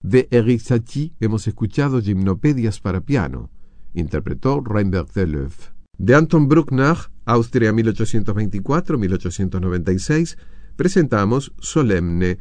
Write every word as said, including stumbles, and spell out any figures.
De Erik Satie hemos escuchado Gimnopedias para piano, interpretó Reinbert Deleuve. De Anton Bruckner, Austria mil ochocientos veinticuatro a mil ochocientos noventa y seis, presentamos Solemne,